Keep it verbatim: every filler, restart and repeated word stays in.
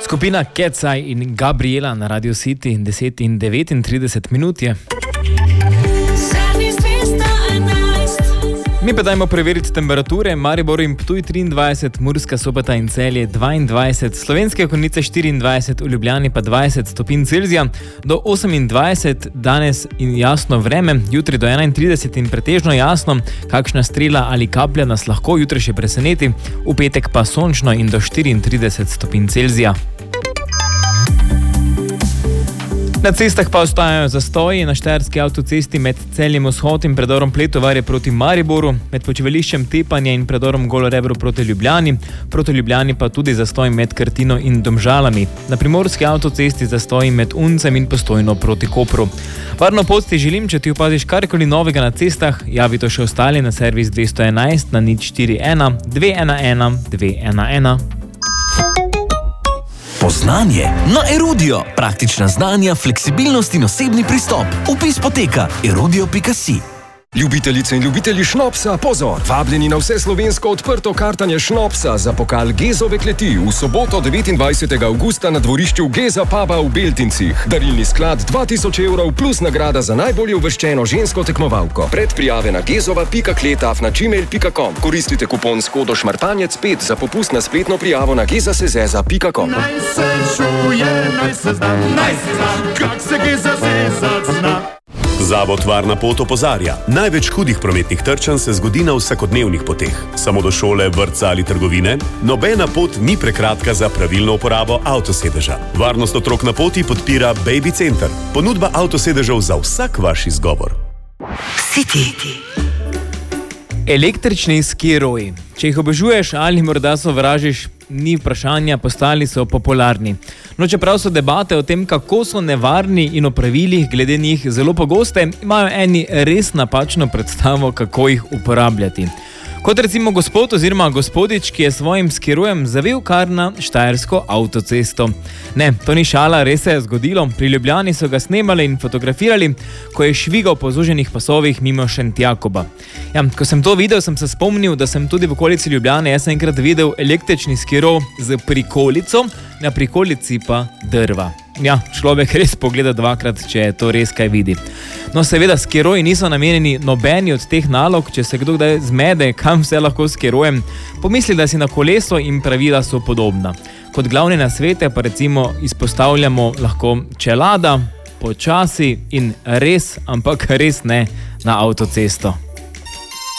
Skupina Kecaj in Gabriela na Radio City, deset in devetintrideset minut je. Mi pa dajmo preveriti temperature. Maribor in Ptuj triindvajset, Murska Sobota in Celje dvaindvajset, Slovenske Konjice štiriindvajset, v Ljubljani pa dvajset stopinj Celzija, do osemindvajset danes in jasno vreme, jutri do enaintrideset in pretežno jasno, kakšna strela ali kaplja nas lahko jutri še preseneti, v petek pa sončno in do štiriintrideset stopinj Celzija. Na cestah pa ostajajo zastoji. Na štajerski avtocesti med Celjem Vzhod in predorom Pletovarje proti Mariboru, med počivališčem Tepanje in predorom Golo Rebro proti Ljubljani, proti Ljubljani pa tudi zastoj med Krtino in Domžalami. Na primorski avtocesti zastoji med Uncem in Postojno proti Kopru. Varno pot ti želim, če ti opaziš karkoli novega na cestah, javi to še ostali na servis dvesto enajst na nič štiri ena dve ena ena dve ena ena. Poznanje na Erudio. Praktična znanja, fleksibilnost in osebni pristop. Vpis poteka erudio pika si. Ljubitelice in ljubitelji šnopsa, pozor! Vabljeni na vse slovensko odprto kartanje šnopsa za pokal Gezove kleti v soboto devetindvajsetega avgusta na dvorišču Geza puba v Beltincih. Darilni sklad dva tisoč evrov plus nagrada za najbolje uvrščeno žensko tekmovalko. Predprijave na gezova pika kletaf na gmail pika com. Koristite kupon s kodo šmartanjec pet za popust na spletno prijavo na gezasezeza pika com. Naj se čuje, naj se zna, naj se zna, kak se gezaseza zna. Zavod Varna pot opozarja. Največ hudih prometnih trčanj se zgodi na vsakodnevnih poteh. Samo do šole, vrtca ali trgovine. Nobena pot ni prekratka za pravilno uporabo avtosedeža. Varnost otrok na poti podpira Baby Center. Ponudba avtosedežev za vsak vaš izgovor. City. Električni skiroji. Če jih obožuješ ali morda sovražiš, ni vprašanja, postali so popularni. No, čeprav so debate o tem, kako so nevarni in o pravilih glede njih zelo pogoste, imajo eni res napačno predstavo, kako jih uporabljati. Kot recimo gospod oziroma gospodič, ki je svojim skirojem zavel kar na štajersko avtocesto. Ne, to ni šala, res se je zgodilo. Pri Ljubljani so ga snemali in fotografirali, ko je švigal po zoženih pasovih mimo Šentjakoba. Ja, ko sem to videl, sem se spomnil, da sem tudi v okolici Ljubljane jaz enkrat videl električni skiro z prikolico, na prikolici pa drva. Ja, človek res pogleda dvakrat, če je to res kaj vidi. No, seveda, skiroji niso namenjeni nobeni od teh nalog. Če se kdo kdaj zmede, kam vse lahko skirojem, pomisli, da si na koleso in pravila so podobna. Kot glavne nasvete pa recimo izpostavljamo lahko čelada, počasi in res, ampak res ne na avtocesto.